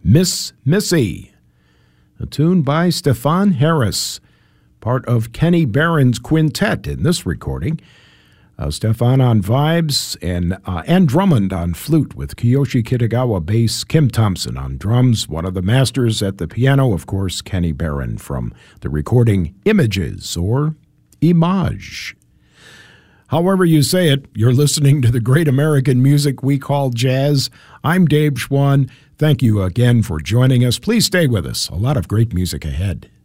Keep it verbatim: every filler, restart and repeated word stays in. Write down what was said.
Miss Missy, a tune by Stefan Harris, part of Kenny Barron's quintet in this recording. Uh, Stefan on vibes, and uh, Ann Drummond on flute with Kiyoshi Kitagawa bass, Kim Thompson on drums, one of the masters at the piano, of course, Kenny Barron from the recording Images, or Image. However you say it, you're listening to the great American music we call jazz. I'm Dave Schwann. Thank you again for joining us. Please stay with us. A lot of great music ahead.